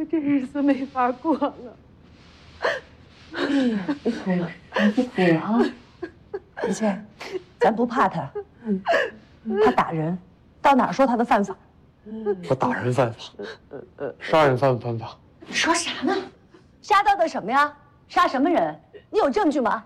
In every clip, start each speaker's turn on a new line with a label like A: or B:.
A: 这日子没法过了。
B: 不哭了，不哭了啊！一切，咱不怕他，他打人，到哪儿说他的犯法。
C: 我打人犯法，杀人犯不犯法？
B: 你说啥呢？杀到的什么呀？杀什么人？你有证据吗？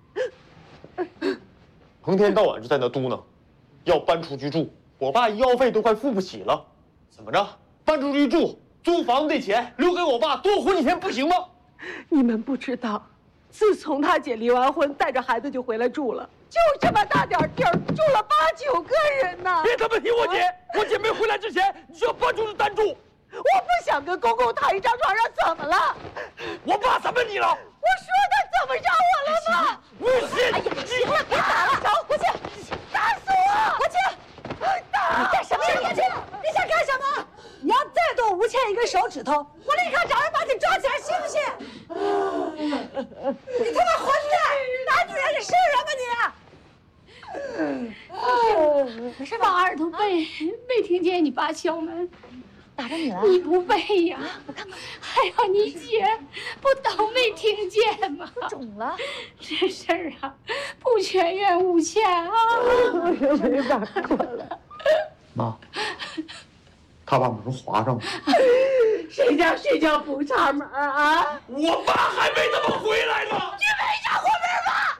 C: 成天到晚就在那嘟囔，要搬出去住。我爸医药费都快付不起了，怎么着？搬出去住，租房子的钱留给我爸多活几天不行吗？
A: 你们不知道，自从他姐离完婚，带着孩子就回来住了，就这么大点地儿，住了8、9个人呢。
C: 别他妈提我姐，我姐没回来之前，你就要搬出去单住。
A: 我不想跟公公躺一张床上，怎么了？
C: 我爸怎么你了？
A: 我说他怎么着我了吗？
C: 不信！
B: 哎呀，行了，别打了，走，过去，
A: 打死我！
B: 过去。
A: 打！
B: 你干什么呀？过去！你想干什么？你要再剁吴倩一根手指头，我立刻找人把你抓起来，信不信？你他妈混蛋！打女人的是人吗你？
D: 没事吧？耳朵背，没听见你爸敲门，
B: 打着你了？
D: 你不背呀？我看看。哎呀，你姐不都没听见吗？
B: 肿了。
D: 这事儿啊，不全怨吴倩啊。
A: 我也没法过了。
C: 妈，他把门划上了。
A: 谁家睡觉不插门啊？
C: 我爸还没怎么回来呢。
A: 你没找过门吗？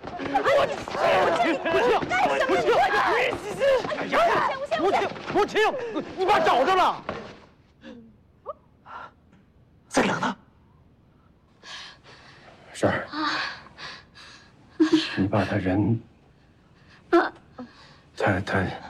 C: 吴庆，你爸找着了。在领呢。婶儿，你爸他人，他